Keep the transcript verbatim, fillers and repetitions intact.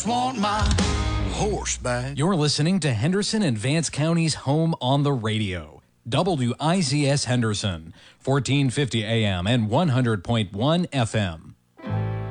just want my horse back. You're listening to Henderson and Vance County's home on the radio. W I Z S Henderson, fourteen fifty A M and one hundred point one F M.